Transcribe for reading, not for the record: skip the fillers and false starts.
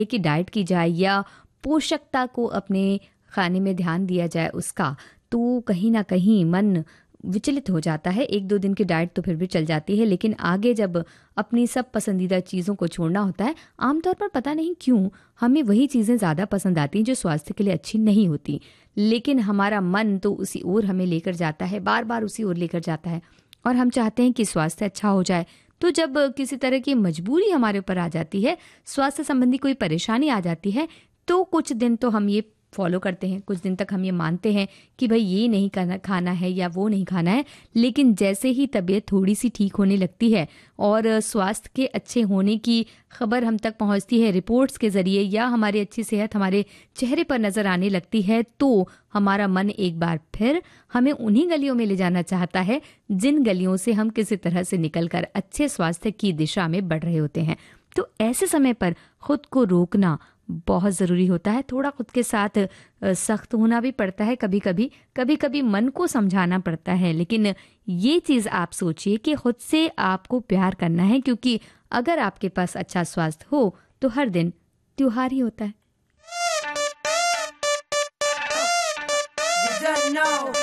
कि डाइट की जाए या पोषकता को अपने खाने में ध्यान दिया जाए उसका, तो कहीं ना कहीं मन विचलित हो जाता है। 1-2 दिन की डाइट तो फिर भी चल जाती है, लेकिन आगे जब अपनी सब पसंदीदा चीज़ों को छोड़ना होता है, आमतौर पर पता नहीं क्यों हमें वही चीज़ें ज़्यादा पसंद आती हैं जो स्वास्थ्य के लिए अच्छी नहीं होती, लेकिन हमारा मन तो उसी ओर हमें लेकर जाता है, बार बार उसी ओर लेकर जाता है और हम चाहते हैं कि स्वास्थ्य अच्छा हो जाए। तो जब किसी तरह की मजबूरी हमारे ऊपर आ जाती है, स्वास्थ्य संबंधी कोई परेशानी आ जाती है, तो कुछ दिन तो हम ये फॉलो करते हैं, कुछ दिन तक हम ये मानते हैं कि भाई ये नहीं खाना है या वो नहीं खाना है। लेकिन जैसे ही तबीयत थोड़ी सी ठीक होने लगती है और स्वास्थ्य के अच्छे होने की खबर हम तक पहुंचती है रिपोर्ट्स के ज़रिए, या हमारी अच्छी सेहत हमारे चेहरे पर नज़र आने लगती है, तो हमारा मन एक बार फिर हमें उन्हीं गलियों में ले जाना चाहता है जिन गलियों से हम किसी तरह से निकलकर अच्छे स्वास्थ्य की दिशा में बढ़ रहे होते हैं। तो ऐसे समय पर खुद को रोकना बहुत ज़रूरी होता है। थोड़ा खुद के साथ सख्त होना भी पड़ता है, कभी कभी मन को समझाना पड़ता है, लेकिन ये चीज़ आप सोचिए कि खुद से आपको प्यार करना है, क्योंकि अगर आपके पास अच्छा स्वास्थ्य हो तो हर दिन त्योहार ही होता है। You don't know